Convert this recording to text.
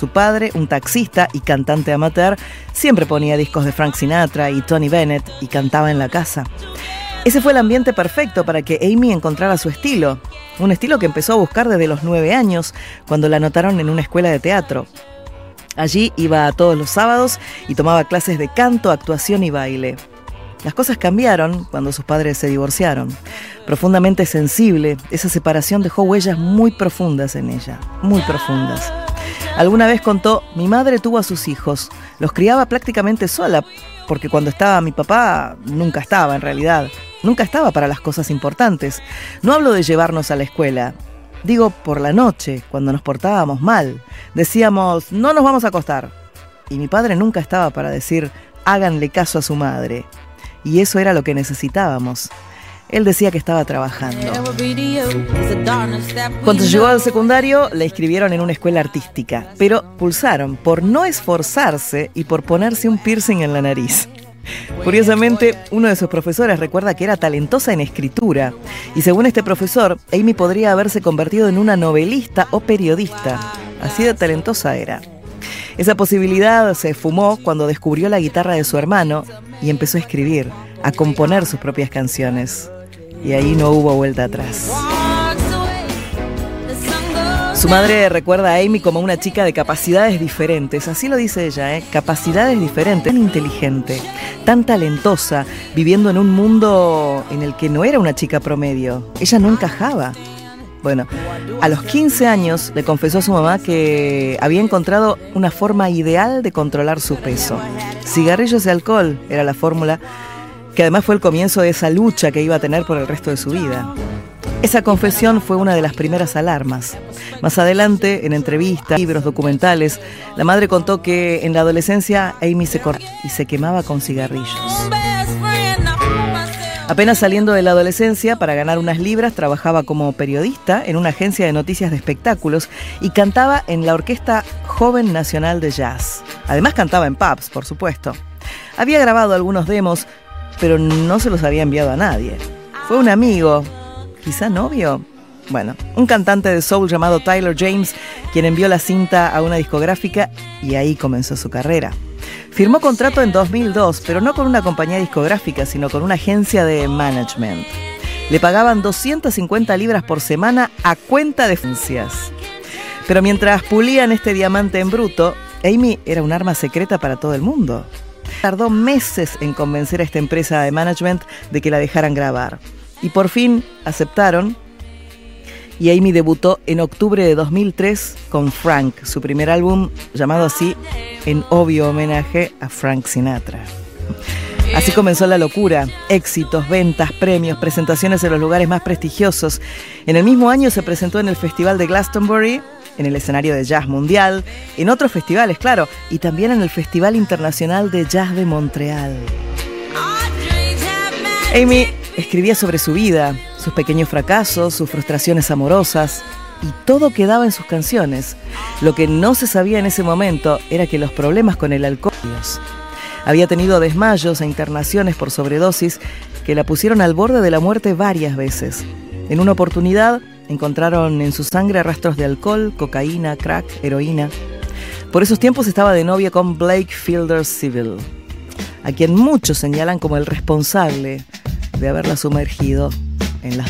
Su padre, un taxista y cantante amateur, siempre ponía discos de Frank Sinatra y Tony Bennett y cantaba en la casa. Ese fue el ambiente perfecto para que Amy encontrara su estilo. Un estilo que empezó a buscar desde los 9 años, cuando la anotaron en una escuela de teatro. Allí iba todos los sábados y tomaba clases de canto, actuación y baile. Las cosas cambiaron cuando sus padres se divorciaron. Profundamente sensible, esa separación dejó huellas muy profundas en ella, muy profundas. Alguna vez contó: mi madre tuvo a sus hijos, los criaba prácticamente sola, porque cuando estaba mi papá, nunca estaba en realidad. Nunca estaba para las cosas importantes. No hablo de llevarnos a la escuela. Digo, por la noche, cuando nos portábamos mal. Decíamos, no nos vamos a acostar. Y mi padre nunca estaba para decir, háganle caso a su madre. Y eso era lo que necesitábamos. Él decía que estaba trabajando. Cuando llegó al secundario, la inscribieron en una escuela artística, pero pulsaron por no esforzarse y por ponerse un piercing en la nariz. Curiosamente, uno de sus profesores recuerda que era talentosa en escritura, y según este profesor, Amy podría haberse convertido en una novelista o periodista. Así de talentosa era. Esa posibilidad se esfumó cuando descubrió la guitarra de su hermano y empezó a escribir, a componer sus propias canciones. Y ahí no hubo vuelta atrás. Su madre recuerda a Amy como una chica de capacidades diferentes, así lo dice ella, capacidades diferentes, tan inteligente, tan talentosa, viviendo en un mundo en el que no era una chica promedio. Ella no encajaba. Bueno, a los 15 años le confesó a su mamá que había encontrado una forma ideal de controlar su peso. Cigarrillos y alcohol era la fórmula, que además fue el comienzo de esa lucha que iba a tener por el resto de su vida. Esa confesión fue una de las primeras alarmas. Más adelante, en entrevistas, libros, documentales, la madre contó que en la adolescencia Amy se cortaba y se quemaba con cigarrillos. Apenas saliendo de la adolescencia, para ganar unas libras, trabajaba como periodista en una agencia de noticias de espectáculos y cantaba en la Orquesta Joven Nacional de Jazz. Además cantaba en pubs, por supuesto. Había grabado algunos demos, pero no se los había enviado a nadie. Fue un amigo, quizá novio, bueno, un cantante de soul llamado Tyler James, quien envió la cinta a una discográfica y ahí comenzó su carrera. Firmó contrato en 2002, pero no con una compañía discográfica, sino con una agencia de management. Le pagaban 250 libras por semana a cuenta de financias. Pero mientras pulían este diamante en bruto, Amy era un arma secreta para todo el mundo. Tardó meses en convencer a esta empresa de management de que la dejaran grabar. Y por fin aceptaron, y Amy debutó en octubre de 2003 con Frank, su primer álbum llamado así en obvio homenaje a Frank Sinatra. Así comenzó la locura: éxitos, ventas, premios, presentaciones en los lugares más prestigiosos. En el mismo año se presentó en el Festival de Glastonbury, en el escenario de jazz mundial, en otros festivales, claro, y también en el Festival Internacional de Jazz de Montreal. Amy escribía sobre su vida, sus pequeños fracasos, sus frustraciones amorosas, y todo quedaba en sus canciones. Lo que no se sabía en ese momento era que los problemas con el alcohol... Había tenido desmayos e internaciones por sobredosis que la pusieron al borde de la muerte varias veces. En una oportunidad encontraron en su sangre rastros de alcohol, cocaína, crack, heroína. Por esos tiempos estaba de novia con Blake Fielder Civil, a quien muchos señalan como el responsable de haberla sumergido en las